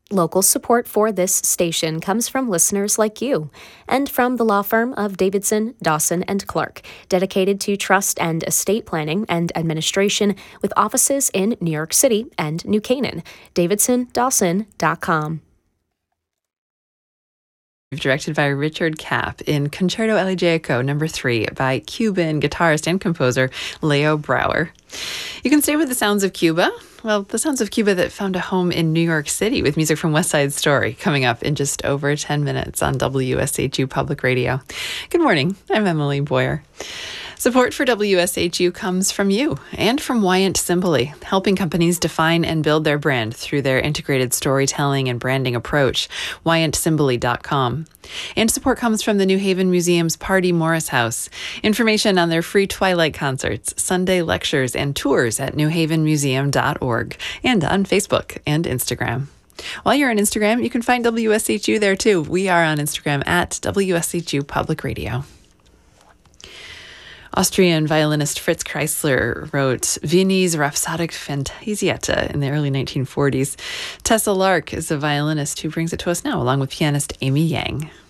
Local support for this station comes from listeners like you and from the law firm of Davidson, Dawson & Clark, dedicated to trust and estate planning and administration with offices in New York City and New Canaan. DavidsonDawson.com. Directed by Richard Kapp in Concerto Elegiaco No. 3 by Cuban guitarist and composer Leo Brouwer. You can stay with the sounds of Cuba. Well, the sounds of Cuba that found a home in New York City with music from West Side Story coming up in just over 10 minutes on WSHU Public Radio. Good morning. I'm Emily Boyer. Support for WSHU comes from you and from Wyant Simboli, helping companies define and build their brand through their integrated storytelling and branding approach, WyantSimboli.com. And support comes from the New Haven Museum's Pardee Morris House. Information on their free Twilight concerts, Sunday lectures, and tours at newhavenmuseum.org and on Facebook and Instagram. While you're on Instagram, you can find WSHU there too. We are on Instagram at WSHU Public Radio. Austrian violinist Fritz Kreisler wrote Wiener's Rhapsodic Fantasietta in the early 1940s. Tessa Lark is a violinist who brings it to us now, along with pianist Amy Yang.